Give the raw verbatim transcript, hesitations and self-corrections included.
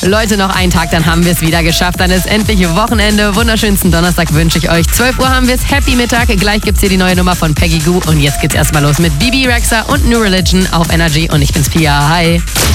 Leute, noch einen Tag, dann haben wir es wieder geschafft. Dann ist endlich Wochenende. Wunderschönsten Donnerstag wünsche ich euch. zwölf Uhr haben wir es. Happy Mittag. Gleich gibt's hier die neue Nummer von Peggy Gou. Und jetzt geht's erstmal los mit Bibi Rexha und New Religion auf Energy. Und ich bin's Pia. Hi.